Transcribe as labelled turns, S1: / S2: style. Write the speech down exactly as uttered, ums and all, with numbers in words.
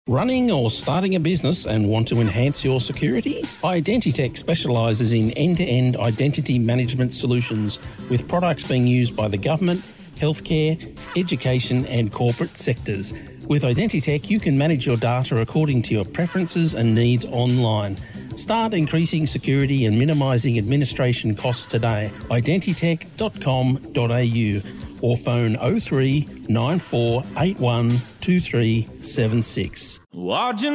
S1: Running or starting a business and want to enhance your security? Identitech specialises in end-to-end identity management solutions with products being used by the government, healthcare, education and corporate sectors. With Identitech, you can manage your data according to your preferences and needs online. Start increasing security and minimising administration costs today. identitech dot com dot a u or phone oh three nine four eight one two three seven six.
S2: Watching